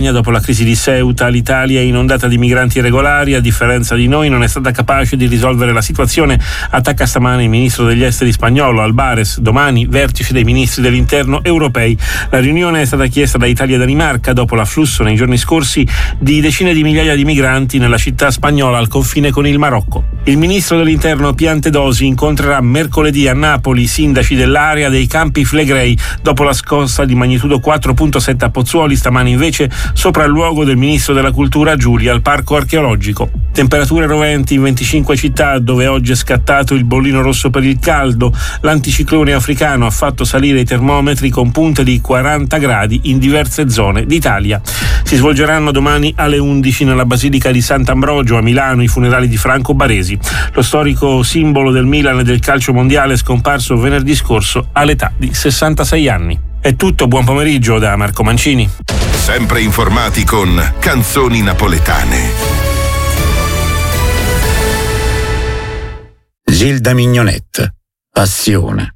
Dopo la crisi di Ceuta, l'Italia è inondata di migranti irregolari. A differenza di noi, non è stata capace di risolvere la situazione. Attacca stamane il ministro degli esteri spagnolo, Albares. Domani, vertice dei ministri dell'interno europei. La riunione è stata chiesta da Italia e Danimarca dopo l'afflusso nei giorni scorsi di decine di migliaia di migranti nella città spagnola al confine con il Marocco. Il ministro dell'interno Piantedosi incontrerà mercoledì a Napoli i sindaci dell'area dei Campi Flegrei dopo la scossa di magnitudo 4.7 a Pozzuoli. Stamane invece sopra il luogo del ministro della cultura Giulia al parco archeologico. Temperature roventi in 25 città dove oggi è scattato il bollino rosso per il caldo. L'anticiclone africano ha fatto salire i termometri con punte di 40 gradi in diverse zone d'Italia. Si svolgeranno domani alle 11 nella Basilica di Sant'Ambrogio a Milano i funerali di Franco Baresi, lo storico simbolo del Milan e del calcio mondiale, scomparso venerdì scorso all'età di 66 anni. È tutto, buon pomeriggio da Marco Mancini. Sempre informati con Canzoni Napoletane. Gilda Mignonette, Passione.